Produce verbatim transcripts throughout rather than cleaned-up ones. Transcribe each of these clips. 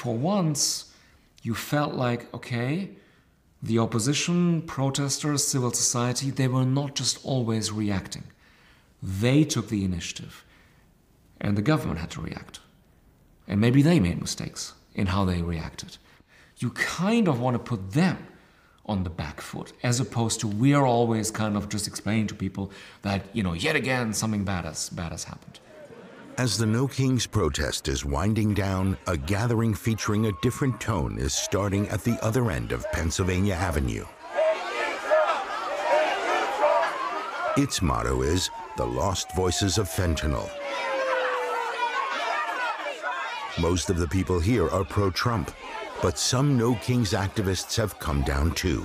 for once, you felt like, okay, the opposition, protesters, civil society, they were not just always reacting. They took the initiative, and the government had to react. And maybe they made mistakes in how they reacted. You kind of want to put them on the back foot, as opposed to we're always kind of just explaining to people that, you know, yet again, something bad has, bad has happened. As the No Kings protest is winding down, a gathering featuring a different tone is starting at the other end of Pennsylvania Avenue. Its motto is the Lost Voices of Fentanyl. Most of the people here are pro-Trump, but some No Kings activists have come down too.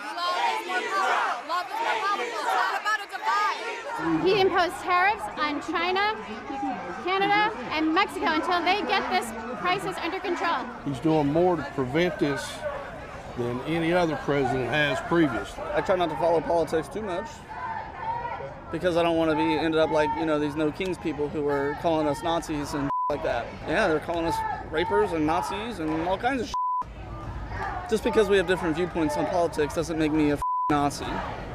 He imposed tariffs on China, Canada, and Mexico until they get this crisis under control. He's doing more to prevent this than any other president has previously. I try not to follow politics too much because I don't want to be ended up like, you know, these No Kings people who are calling us Nazis and like that. Yeah, they're calling us rapers and Nazis and all kinds of shit. Just because we have different viewpoints on politics doesn't make me a Nazi.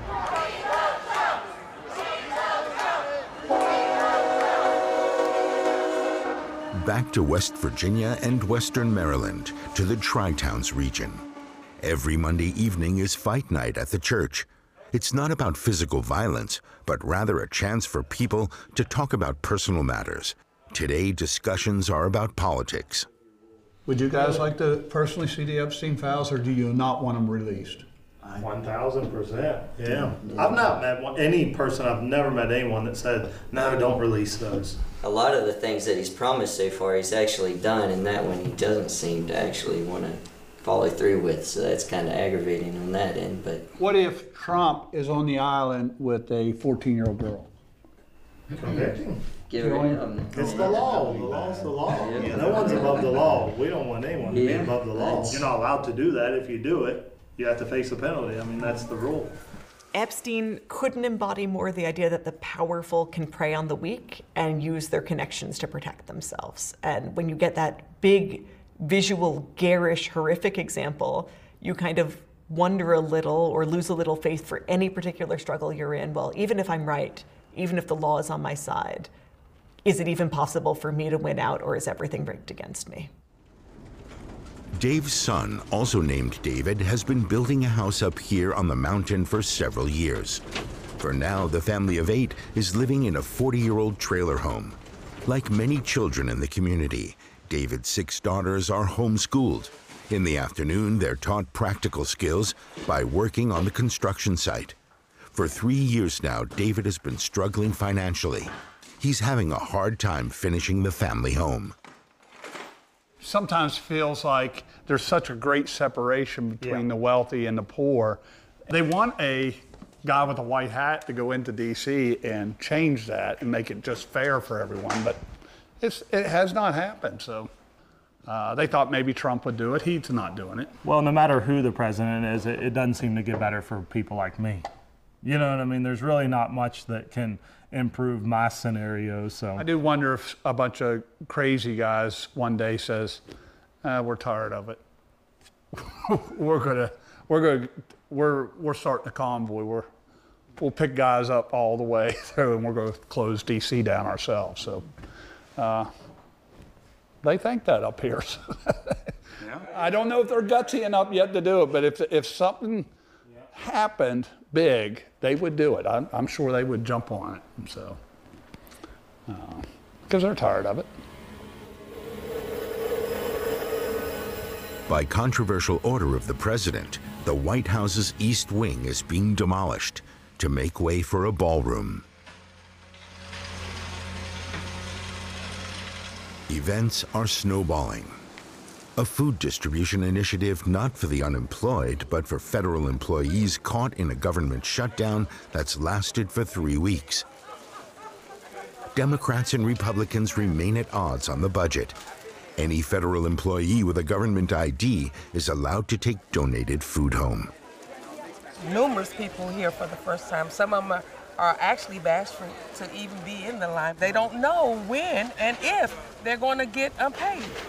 Back to West Virginia and Western Maryland, to the Tri-Towns region. Every Monday evening is fight night at the church. It's not about physical violence, but rather a chance for people to talk about personal matters. Today, discussions are about politics. Would you guys like to personally see the Epstein files, or do you not want them released? one thousand percent, yeah. I've not met one, any person, I've never met anyone that said, no, don't release those. A lot of the things that he's promised so far, he's actually done, and that one he doesn't seem to actually want to follow through with, so that's kind of aggravating on that end. But what if Trump is on the island with a fourteen-year-old girl? Convicting. Give it, um, it's the law. The law's the law. Yeah. No one's above the law. We don't want anyone to yeah. be above the law. You're not allowed to do that. If you do it, you have to face a penalty. I mean, that's the rule. Epstein couldn't embody more the idea that the powerful can prey on the weak and use their connections to protect themselves. And when you get that big, visual, garish, horrific example, you kind of wonder a little or lose a little faith for any particular struggle you're in. Well, even if I'm right, even if the law is on my side, is it even possible for me to win out, or is everything rigged against me? Dave's son, also named David, has been building a house up here on the mountain for several years. For now, the family of eight is living in a forty-year-old trailer home. Like many children in the community, David's six daughters are homeschooled. In the afternoon, they're taught practical skills by working on the construction site. For three years now, David has been struggling financially. He's having a hard time finishing the family home. Sometimes feels like there's such a great separation between yeah. the wealthy and the poor. They want a guy with a white hat to go into D C and change that and make it just fair for everyone, but it's, it has not happened. So uh, they thought maybe Trump would do it. He's not doing it. Well, no matter who the president is, it, it doesn't seem to get better for people like me. You know what I mean? There's really not much that can improve my scenario. So I do wonder if a bunch of crazy guys one day says, uh, "We're tired of it. we're gonna, we're gonna, we're we're starting a convoy. We're we'll pick guys up all the way through, and we're going to close D C down ourselves." So uh, they think that up here. yeah. I don't know if they're gutsy enough yet to do it, but if if something yeah. happened big, they would do it. I'm, I'm sure they would jump on it. So, because uh, they're tired of it. By controversial order of the president, the White House's East Wing is being demolished to make way for a ballroom. Events are snowballing. A food distribution initiative not for the unemployed, but for federal employees caught in a government shutdown that's lasted for three weeks. Democrats and Republicans remain at odds on the budget. Any federal employee with a government I D is allowed to take donated food home. Numerous people here for the first time. Some of them are, are actually bashful to even be in the line. They don't know when and if they're going to get unpaid.